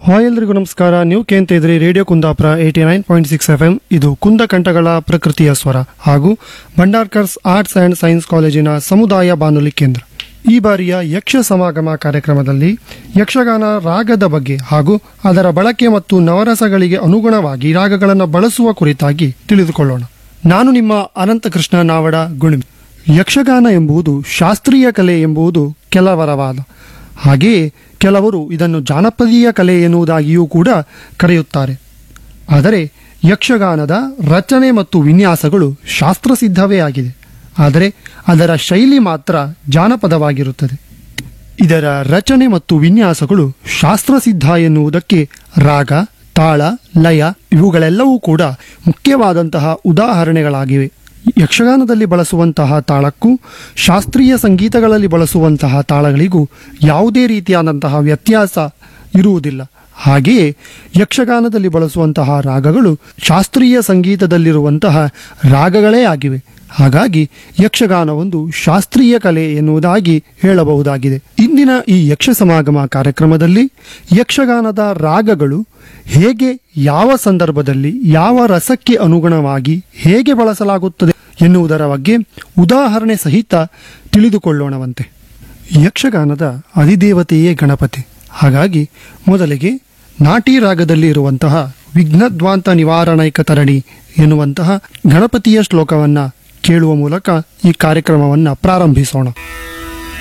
Hi ಎಲ್ರಿಗೂ ನಮಸ್ಕಾರ. ನೀವು ಕೇಳ್ತಾ ಇದ್ರಿ ರೇಡಿಯೋ ಕುಂದಾಪುರ 89.6 FM. ಇದು ಕುಂದಕಂಠಗಳ ಪ್ರಕೃತಿಯ ಸ್ವರ ಹಾಗೂ ಭಂಡಾರ್ಕರ್ಸ್ ಆರ್ಟ್ಸ್ ಅಂಡ್ ಸೈನ್ಸ್ ಕಾಲೇಜಿನ ಸಮುದಾಯ ಬಾನುಲಿ ಕೇಂದ್ರ. ಈ ಬಾರಿಯ ಯಕ್ಷ ಸಮಾಗಮ ಕಾರ್ಯಕ್ರಮದಲ್ಲಿ ಯಕ್ಷಗಾನ ರಾಗದ ಬಗ್ಗೆ ಹಾಗೂ ಅದರ ಬಳಕೆ ಮತ್ತು ನವರಸಗಳಿಗೆ ಅನುಗುಣವಾಗಿ ರಾಗಗಳನ್ನು ಬಳಸುವ ಕುರಿತಾಗಿ ತಿಳಿದುಕೊಳ್ಳೋಣ. ನಾನು ನಿಮ್ಮ ಅನಂತಕೃಷ್ಣ ನಾವಡ ಗುಣಿಮಿ. ಯಕ್ಷಗಾನ ಎಂಬುದು ಶಾಸ್ತ್ರೀಯ ಕಲೆ ಎಂಬುದು ಕೆಲವರ ವಾದ. ಹಾಗೆಯೇ ಕೆಲವರು ಇದನ್ನು ಜಾನಪದೀಯ ಕಲೆ ಎನ್ನುವುದಾಗಿಯೂ ಕೂಡ ಕರೆಯುತ್ತಾರೆ. ಆದರೆ ಯಕ್ಷಗಾನದ ರಚನೆ ಮತ್ತು ವಿನ್ಯಾಸಗಳು ಶಾಸ್ತ್ರಸಿದ್ಧವೇ ಆಗಿದೆ. ಆದರೆ ಅದರ ಶೈಲಿ ಮಾತ್ರ ಜಾನಪದವಾಗಿರುತ್ತದೆ. ಇದರ ರಚನೆ ಮತ್ತು ವಿನ್ಯಾಸಗಳು ಶಾಸ್ತ್ರಸಿದ್ಧ ಎನ್ನುವುದಕ್ಕೆ ರಾಗ, ತಾಳ, ಲಯ ಇವುಗಳೆಲ್ಲವೂ ಕೂಡ ಮುಖ್ಯವಾದಂತಹ ಉದಾಹರಣೆಗಳಾಗಿವೆ. ಯಕ್ಷಗಾನದಲ್ಲಿ ಬಳಸುವಂತಹ ತಾಳಕ್ಕೂ ಶಾಸ್ತ್ರೀಯ ಸಂಗೀತಗಳಲ್ಲಿ ಬಳಸುವಂತಹ ತಾಳಗಳಿಗೂ ಯಾವುದೇ ರೀತಿಯಾದಂತಹ ವ್ಯತ್ಯಾಸ ಇರುವುದಿಲ್ಲ. ಹಾಗೆಯೇ ಯಕ್ಷಗಾನದಲ್ಲಿ ಬಳಸುವಂತಹ ರಾಗಗಳು ಶಾಸ್ತ್ರೀಯ ಸಂಗೀತದಲ್ಲಿರುವಂತಹ ರಾಗಗಳೇ ಆಗಿವೆ. ಹಾಗಾಗಿ ಯಕ್ಷಗಾನ ಒಂದು ಶಾಸ್ತ್ರೀಯ ಕಲೆ ಎನ್ನುವುದಾಗಿ ಹೇಳಬಹುದಾಗಿದೆ. ಇಂದಿನ ಈ ಯಕ್ಷ ಸಮಾಗಮ ಕಾರ್ಯಕ್ರಮದಲ್ಲಿ ಯಕ್ಷಗಾನದ ರಾಗಗಳು ಹೇಗೆ, ಯಾವ ಸಂದರ್ಭದಲ್ಲಿ, ಯಾವ ರಸಕ್ಕೆ ಅನುಗುಣವಾಗಿ ಹೇಗೆ ಬಳಸಲಾಗುತ್ತದೆ ಎನ್ನುವುದರ ಬಗ್ಗೆ ಉದಾಹರಣೆ ಸಹಿತ ತಿಳಿದುಕೊಳ್ಳೋಣವಂತೆ. ಯಕ್ಷಗಾನದ ಅಧಿದೇವತೆಯೇ ಗಣಪತಿ. ಹಾಗಾಗಿ ಮೊದಲಿಗೆ ನಾಟಿ ರಾಗದಲ್ಲಿ ಇರುವಂತಹ ವಿಘ್ನಧ್ವಾಂತ ನಿವಾರಣೈಕ ತರಣಿ ಎನ್ನುವಂತಹ ಗಣಪತಿಯ ಶ್ಲೋಕವನ್ನ ಕೇಳುವ ಮೂಲಕ ಈ ಕಾರ್ಯಕ್ರಮವನ್ನು ಪ್ರಾರಂಭಿಸೋಣ.